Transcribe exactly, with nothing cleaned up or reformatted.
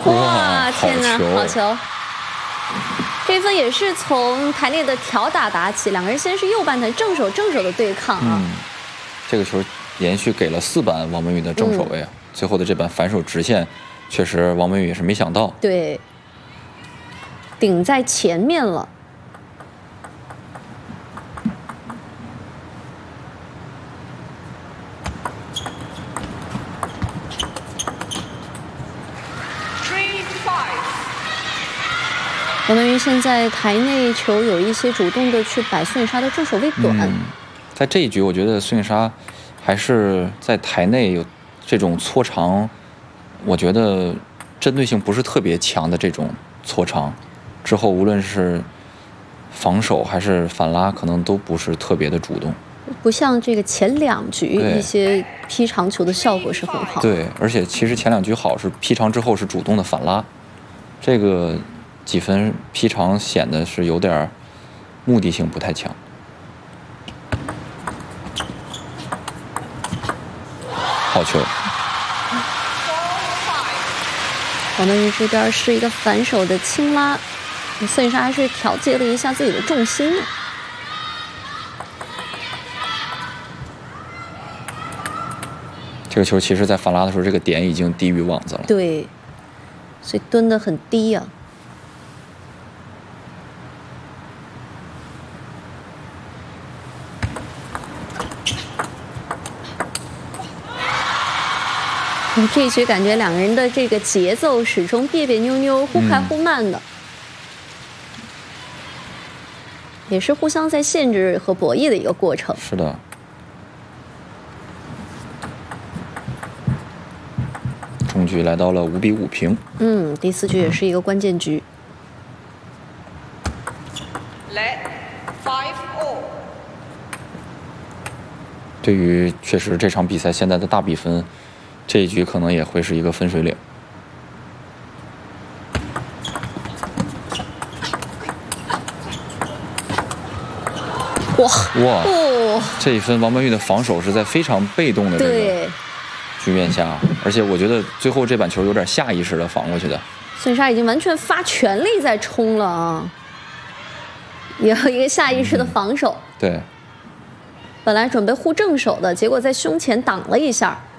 哇，天哪， 好球！ 好球！这一分也是从台内的挑打打起，两个人先是右半台正手正手的对抗啊。 嗯，这个球连续给了四板王文宇的正手位啊，嗯、最后的这板反手直线，确实王文宇也是没想到。 对，顶在前面了。王文宇现在台内球有一些主动的去摆孙颖莎的正手位短、嗯， 在这一局我觉得孙颖莎还是在台内有这种搓长，我觉得针对性不是特别强的这种搓长，之后无论是防守还是反拉，可能都不是特别的主动， 不像这个前两局一些劈长球的效果是很好。 对，而且其实前两局好是劈长之后是主动的反拉，这个。几分劈长显得是有点目的性不太强。好球！ 王文宇这边是一个反手的轻拉，孙颖莎还是调节了一下自己的重心。 这个球其实在反拉的时候，这个点已经低于网子了。 对，所以蹲得很低呀、啊。这一局感觉两个人的这个节奏始终别别扭扭、忽快忽慢的，嗯、也是互相在限制和博弈的一个过程。 是的。中局来到了五比五平。 嗯，第四局也是一个关键局。 对于确实这场比赛现在的大比分。这一局可能也会是一个分水岭。 哇哇！哦、这一分王文宇的防守是在非常被动的这个局面下，而且我觉得最后这板球有点下意识的防过去的。 孙颖莎已经完全发全力在冲了啊！也有一个下意识的防守。 嗯、对。 本来准备护正手的，结果在胸前挡了一下。